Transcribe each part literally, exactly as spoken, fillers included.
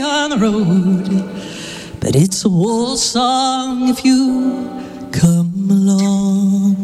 on the road, but it's a war song if you come along.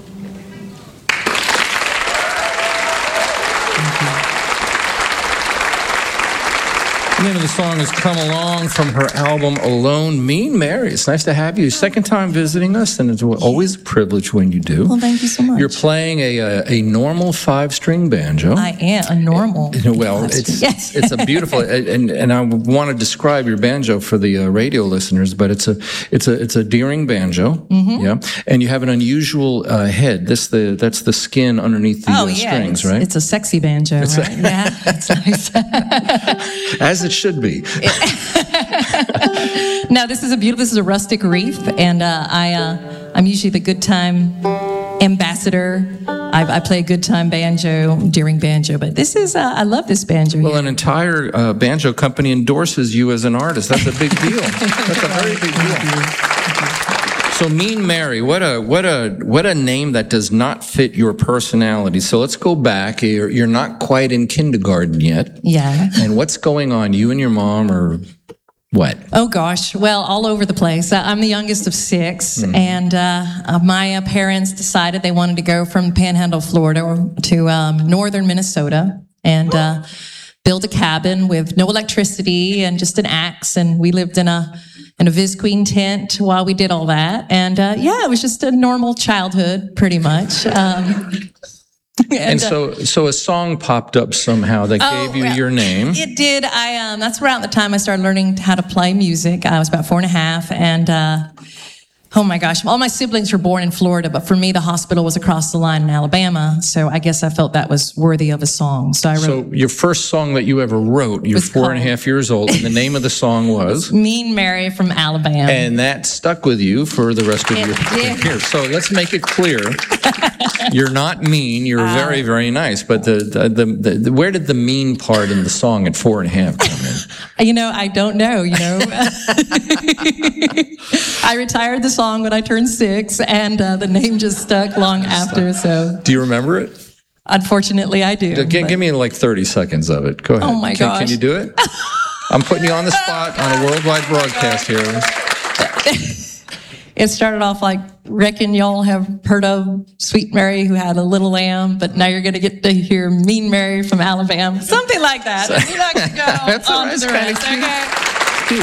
The name of the song is Come Along from her album Alone. Mean Mary, it's nice to have you. Second time visiting us, and it's always a privilege when you do. Well, thank you so much. You're playing a a, a normal five-string banjo. I am a normal. Well, it's it's, it's a beautiful, and and I want to describe your banjo for the uh, radio listeners, but it's a it's a it's a Deering banjo, mm-hmm. yeah, and you have an unusual uh, head. This the that's the skin underneath the oh, uh, yeah, strings, it's, right? It's a sexy banjo, It's right? a- Yeah, it's nice. As it should be. No, this is a beautiful. This is a rustic reef, and uh, I uh, I'm usually the good time ambassador. I, I play a good time banjo, Deering banjo, but this is uh, I love this banjo. Well, here. an entire uh, banjo company endorses you as an artist. That's a big deal. That's a very big deal. So, Mean Mary, what a what a what a name that does not fit your personality. So let's go back. You're, you're not quite in kindergarten yet. Yeah. And what's going on? You and your mom, or what? Oh gosh, well, all over the place. Uh, I'm the youngest of six, mm. and uh, uh, my uh, parents decided they wanted to go from Panhandle, Florida, to um, northern Minnesota, and uh, build a cabin with no electricity and just an axe. And we lived in a in a Viz Queen tent while we did all that. And uh, yeah, it was just a normal childhood, pretty much. Um, and and so, so a song popped up somehow that oh, gave you well, your name. It did. I um, that's around the time I started learning how to play music. I was about four and a half, and uh, oh my gosh, all my siblings were born in Florida, but for me, the hospital was across the line in Alabama. So I guess I felt that was worthy of a song. So I wrote. So your first song that you ever wrote, you're four called, and a half years old, and the name of the song was Mean Mary from Alabama. And that stuck with you for the rest of it your did. career. So let's make it clear. You're not mean. You're uh, very, very nice. But the the, the the the where did the mean part in the song at four and a half come in? You know, I don't know, you know. I retired the song when I turned six, and uh, the name just stuck long after, so. Do you remember it? Unfortunately, I do. Give, give me like thirty seconds of it. Go ahead. Oh, my can, gosh. Can you do it? I'm putting you on the spot on a worldwide broadcast here. It started off like, reckon y'all have heard of Sweet Mary who had a little lamb, but now you're going to get to hear Mean Mary from Alabama. Something like that. So, you're not going to go that's on a, to the rest, okay?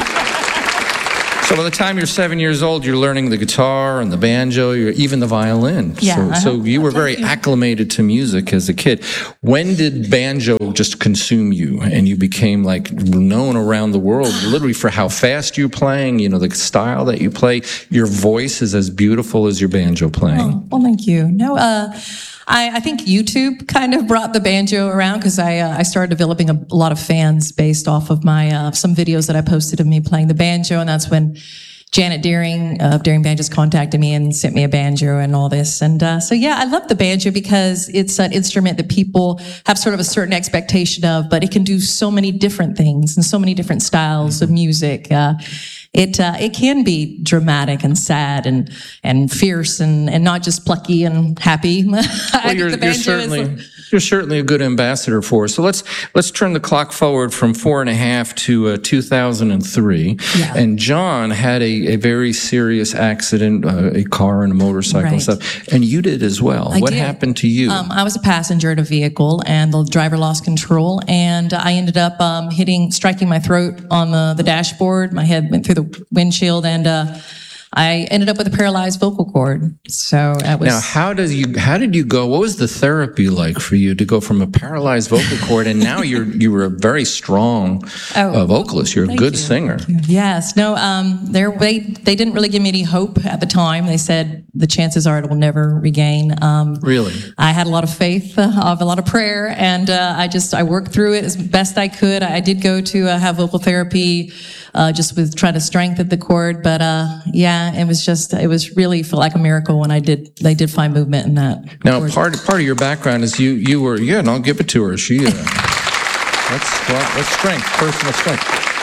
So by the time you're seven years old, you're learning the guitar and the banjo, you're, even the violin. Yeah, so, so you were very acclimated to music as a kid. When did banjo just consume you and you became like known around the world, literally for how fast you're playing, you know, the style that you play? Your voice is as beautiful as your banjo playing. Oh, well, thank you. No, uh, I, I think YouTube kind of brought the banjo around because I uh, I started developing a, a lot of fans based off of my uh, some videos that I posted of me playing the banjo, and that's when Janet Deering of Deering Banjos contacted me and sent me a banjo and all this. And uh, so, yeah, I love the banjo because it's an instrument that people have sort of a certain expectation of, but it can do so many different things and so many different styles of music. Uh, It uh, it can be dramatic and sad and and fierce and, and not just plucky and happy. Well, I you're, think the you're banjo certainly is. you're certainly a good ambassador for us. So let's let's turn the clock forward from four and a half to uh, two thousand three. Yeah. And John had a, a very serious accident, uh, a car and a motorcycle Right. and stuff, and you did as well. I what did. happened to you? Um, I was a passenger in a vehicle, and the driver lost control, and I ended up um, hitting, striking my throat on the, the dashboard. My head went through the windshield, and uh, I ended up with a paralyzed vocal cord. So that was. Now, how does you? How did you go? What was the therapy like for you to go from a paralyzed vocal cord, and now you're you were a very strong Oh, uh, vocalist. You're a thank good you. singer. Yes. No, um, they're- they they didn't really give me any hope at the time. They said the chances are it will never regain. Um, Really? I had a lot of faith, uh, of a lot of prayer, and uh, I just I worked through it as best I could. I did go to uh, have vocal therapy, uh, just with trying to strengthen the cord. But uh, yeah, it was just it was really felt like a miracle when I did they did find movement in that. Now, cord. part part of your background is you you were yeah. No, give it to her. She uh, that's well, that's strength, personal strength.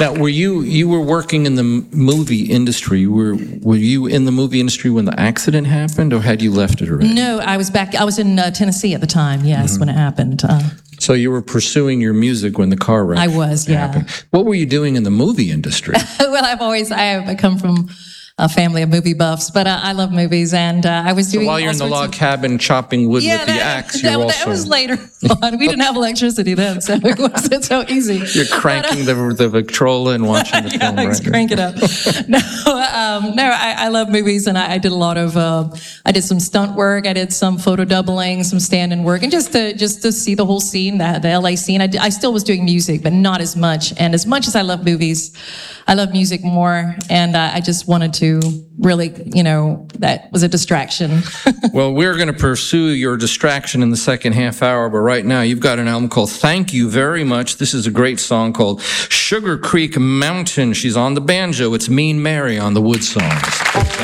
Now, were you, you were working in the m- movie industry. Were, were you in the movie industry when the accident happened, or had you left it already? No, I was back, I was in uh, Tennessee at the time, yes, when it happened. Uh, So you were pursuing your music when the car wreck I was, yeah. happened. What were you doing in the movie industry? Well, I've always, I have I come from a family of movie buffs, but uh, I love movies, and uh, I was doing While you're all in the sorts log of- cabin chopping wood Yeah, with the that, axe, that, you're that also... was later on. We didn't have electricity then, so it wasn't so easy. You're cranking the, the Victrola and watching the film, Yeah, right? let's crank it up. No, um, no, I, I love movies, and I, I did a lot of. Uh, I did some stunt work. I did some photo doubling, some stand-in work, and just to just to see the whole scene, the, the L A scene. I, did- I still was doing music, but not as much. And as much as I love movies, I love music more. And uh, I just wanted to really, you know, that was a distraction. Well, we're going to pursue your distraction in the second half hour, but right now you've got an album called Thank You Very Much. This is a great song called Sugar Creek Mountain. She's on the banjo. It's Mean Mary on the Wood Songs.